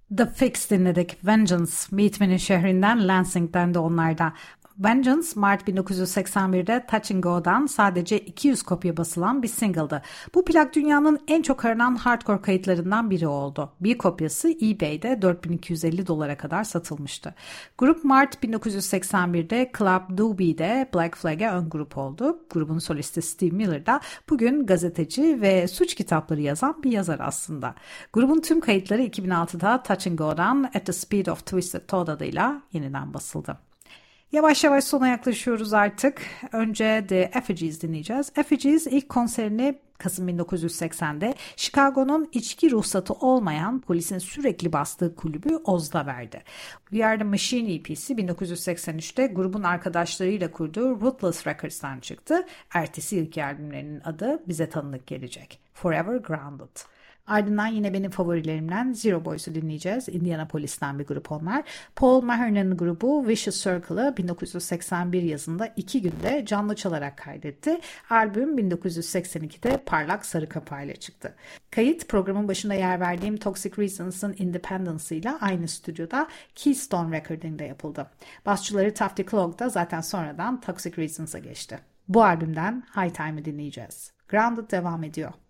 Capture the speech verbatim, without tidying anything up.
The Fix dinledik. Vengeance, Meatman'in şehrinden, Lansing'den de onlardan. Vengeance, Mart bin dokuz yüz seksen birde Touch and Go'dan sadece iki yüz kopya basılan bir single'dı. Bu plak dünyanın en çok aranan hardcore kayıtlarından biri oldu. Bir kopyası eBay'de dört bin iki yüz elli dolara kadar satılmıştı. Grup Mart bin dokuz yüz seksen birde Club Doobie'de Black Flag'e ön grup oldu. Grubun solisti Steve Miller da bugün gazeteci ve suç kitapları yazan bir yazar aslında. Grubun tüm kayıtları iki bin altıda Touch and Go'dan At the Speed of Twisted Toad adıyla yeniden basıldı. Yavaş yavaş sona yaklaşıyoruz artık. Önce The Effigies dinleyeceğiz. Effigies ilk konserini Kasım bin dokuz yüz seksende Chicago'nun içki ruhsatı olmayan, polisin sürekli bastığı kulübü Oz'da verdi. We Are The Machine E P'si bin dokuz yüz seksen üçte grubun arkadaşlarıyla kurduğu Ruthless Records'tan çıktı. Ertesi yılki albümlerinin adı bize tanıdık gelecek. Forever Grounded. Ardından yine benim favorilerimden Zero Boys'u dinleyeceğiz. Indianapolis'ten bir grup onlar. Paul Maher'ın grubu Vicious Circle'ı bin dokuz yüz seksen bir yazında iki günde canlı çalarak kaydetti. Albüm bin dokuz yüz seksen ikide parlak sarı kapağıyla çıktı. Kayıt programın başında yer verdiğim Toxic Reasons'ın Independence ile aynı stüdyoda Keystone Recording'de yapıldı. Basçıları Tufty Clogg da zaten sonradan Toxic Reasons'a geçti. Bu albümden High Time'ı dinleyeceğiz. Grounded devam ediyor.